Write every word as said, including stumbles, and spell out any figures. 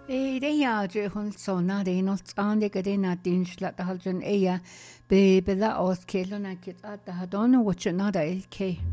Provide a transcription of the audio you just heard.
Eia hun sona de no ande gade na din slat haljon eia be bela os kelona kit at da don watch na da elke.